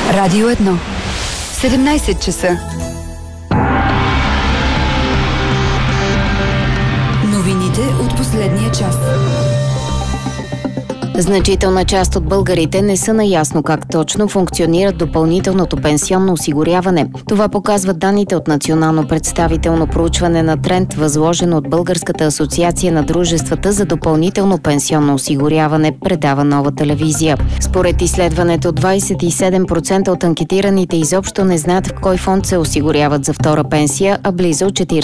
Радио 1. 17 часа. Новините от последния час. Значителна част от българите не са наясно как точно функционира допълнителното пенсионно осигуряване. Това показват данните от национално представително проучване на тренд, възложено от Българската асоциация на дружествата за допълнително пенсионно осигуряване, предава Нова телевизия. Според изследването, 27% от анкетираните изобщо не знаят в кой фонд се осигуряват за втора пенсия, а близо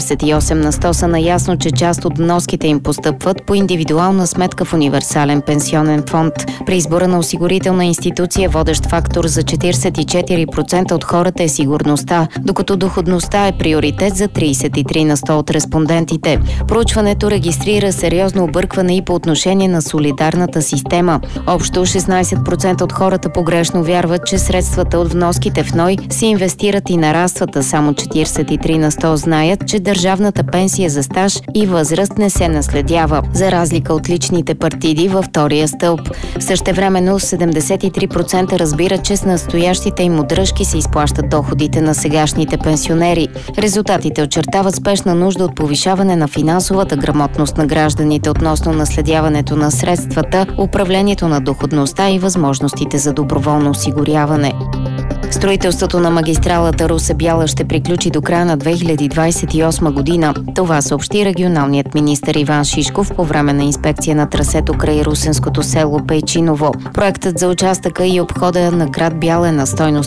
48% са наясно, че част от вноските им постъпват по индивидуална сметка в универсален пенсионен фонд. При избора на осигурителна институция водещ фактор за 44% от хората е сигурността, докато доходността е приоритет за 33% от респондентите. Проучването регистрира сериозно объркване и по отношение на солидарната система. Общо 16% от хората погрешно вярват, че средствата от вноските в НОИ се инвестират и нарастват, а само 43% знаят, че държавната пенсия за стаж и възраст не се наследява, за разлика от личните партиди във втория стълб. Същевременно 73% разбират, че с настоящите им удръжки се изплащат доходите на сегашните пенсионери. Резултатите очертават спешна нужда от повишаване на финансовата грамотност на гражданите относно наследяването на средствата, управлението на доходността и възможностите за доброволно осигуряване. Строителството на магистралата Русе-Бяла ще приключи до края на 2028 година. Това съобщи регионалният министър Иван Шишков по време на инспекция на трасето край русенското село Пейчиново. Проектът за участъка и обхода на град Бяла е на стойност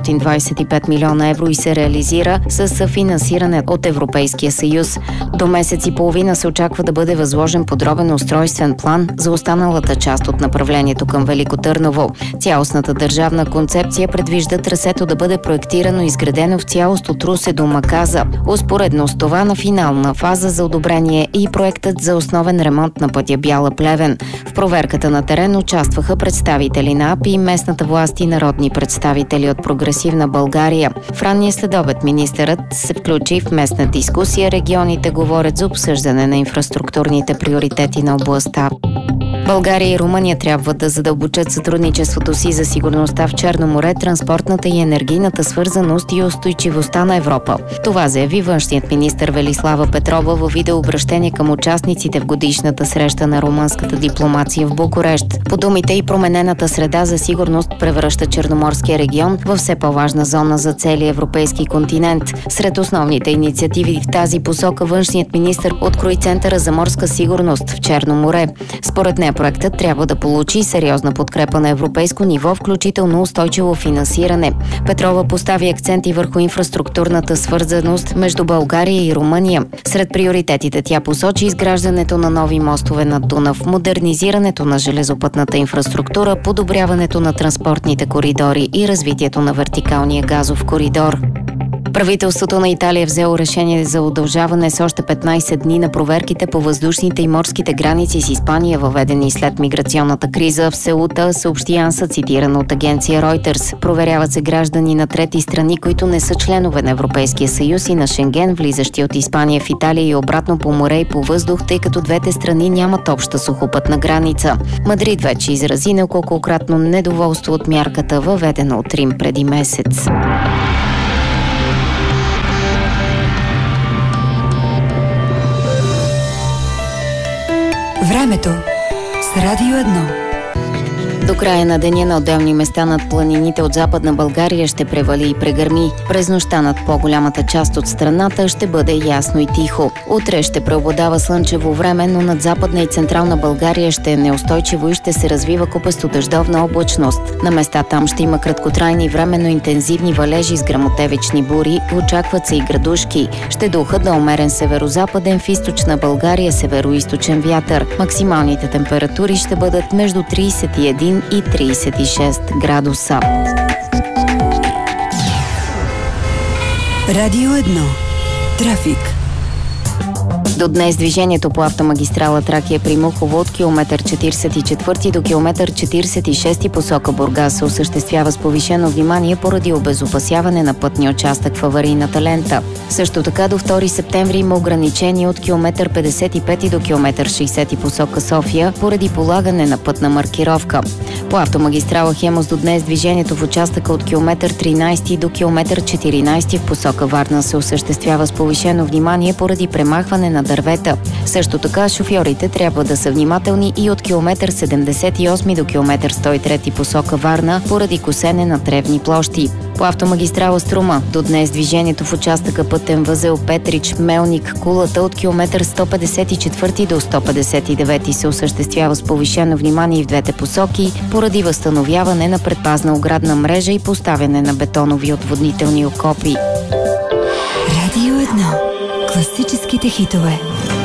525 милиона евро и се реализира с съфинансиране от Европейския съюз. До месец и половина се очаква да бъде възложен подробен устройствен план за останалата част от направлението към Велико Търново. Цялостната държавна концепция предвижда трасето да бъде проектирано и изградено в цялост от Русе до Маказа. Успоредно с това на финална фаза за одобрение и проектът за основен ремонт на пътя Бяла-Плевен. В проверката на терен участваха представители на АПИ, местната власт и народни представители от Прогресивна България. В ранния следобед министърът се включи в местна дискусия. Регионите говорят за обсъждане на инфраструктурните приоритети на областта. България и Румъния трябва да задълбочат сътрудничеството си за сигурността в Черно море, транспортната и енергийната свързаност и устойчивостта на Европа. Това заяви външният министър Велислава Петрова във видеообращение към участниците в годишната среща на румънската дипломация в Букурещ. По думите и променената среда за сигурност превръща Черноморския регион във все по-важна зона за целия европейски континент. Сред основните инициативи в тази посока външният министър открои Центъра за морска сигурност в Черно море. Според нея проектът трябва да получи сериозна подкрепа на европейско ниво, включително устойчиво финансиране. Петрова постави акценти върху инфраструктурната свързаност между България и Румъния. Сред приоритетите тя посочи изграждането на нови мостове над Дунав, модернизирането на железопътната инфраструктура, подобряването на транспортните коридори и развитието на вертикалния газов коридор. Правителството на Италия взело решение за удължаване с още 15 дни на проверките по въздушните и морските граници с Испания, въведени след миграционната криза в Сеута, съобщи Анса, цитирано от агенция Reuters. Проверяват се граждани на трети страни, които не са членове на Европейския съюз и на Шенген, влизащи от Испания в Италия и обратно по море и по въздух, тъй като двете страни нямат обща сухопътна граница. Мадрид вече изрази неколкократно недоволство от мярката, въведена от Рим преди месец. Времето с Радио 1. До края на деня на отделни места над планините от Западна България ще превали и прегърми. През нощта над по-голямата част от страната ще бъде ясно и тихо. Утре ще преобладава слънчево време, но над Западна и Централна България ще е неустойчиво и ще се развива купесто-дъждовна облачност. На места там ще има краткотрайни временно интензивни валежи с гръмотевични бури, очакват се и градушки. Ще духат до умерен северозападен, в източна България североизточен вятър. Максималните температури ще бъдат между 31 и 36 градуса. Радио 1. Трафик. До днес движението по автомагистрала Тракия при Мухово от километър 44 до километър 46 посока Бургас се осъществява с повишено внимание поради обезопасяване на пътния участък в аварийната лента. Също така до 2 септември има ограничения от километър 55 до километър 60 посока София поради полагане на пътна маркировка. По автомагистрала Хемус до днес движението в участъка от километър 13 до километър 14 в посока Варна се осъществява с повишено внимание поради премахване на дървета. Също така шофьорите трябва да са внимателни и от километър 78 до километър 103 посока Варна поради косене на тревни площи. По автомагистрала Струма до днес движението в участъка пътен възел Петрич, Мелник, Кулата от километър 154 до 159 се осъществява с повишено внимание в двете посоки поради възстановяване на предпазна оградна мрежа и поставяне на бетонови отводнителни окопи. Радио 1. Класическите хитове.